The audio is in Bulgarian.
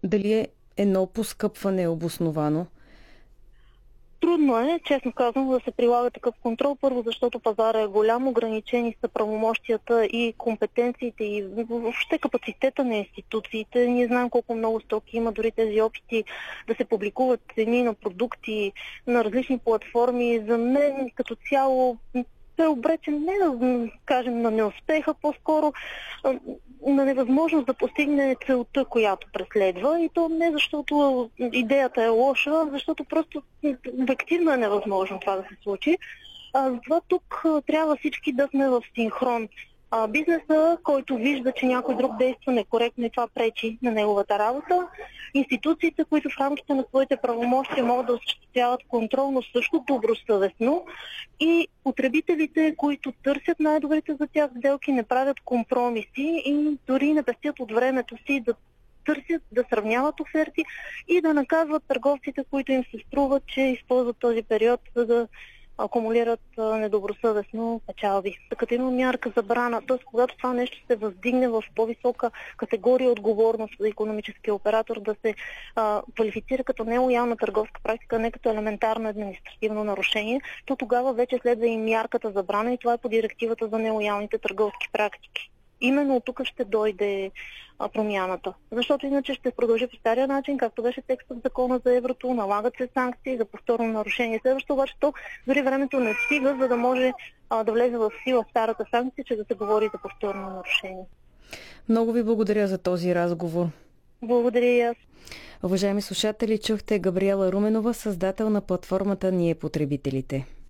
Дали едно поскъпване обосновано? Трудно е, честно казвам, да се прилага такъв контрол. Първо, защото пазара е голям, ограничени са правомощията и компетенциите и въобще капацитета на институциите. Ние знаем колко много стоки има, дори тези опити да се публикуват цени на продукти на различни платформи. За мен като цяло е обречен не да кажем на неуспеха, по-скоро на невъзможност да постигне целта, която преследва. И то не защото идеята е лоша, а защото просто обективно е невъзможно това да се случи. Затова тук трябва всички да сме в синхрон. Бизнеса, който вижда, че някой друг действа некоректно и това пречи на неговата работа. Институциите, които в рамките на своите правомощия могат да осъществяват контрол, но също добросъвестно. И потребителите, които търсят най-добрите за тях сделки, не правят компромиси и дори не пестят от времето си да търсят, да сравняват оферти и да наказват търговците, които им се струва, че използват този период, за да акумулират недобросъвестно печалби. Като има мярка забрана, т.е. когато това нещо се въздигне в по-висока категория отговорност за икономическия оператор, да се квалифицира като нелоялна търговска практика, не като елементарно административно нарушение, то тогава вече следва и мярката забрана и това е по директивата за нелоялните търговски практики. Именно от тук ще дойде промяната. Защото иначе ще продължи по стария начин, както беше текстът в закона за еврото, налагат се санкции за повторно нарушение. Следващо обаче то дори времето не стига, за да може да влезе в сила старата санкция, че да се говори за повторно нарушение. Много ви благодаря за този разговор. Благодаря и аз. Уважаеми слушатели, чухте Габриела Руменова, създател на платформата Ние потребителите.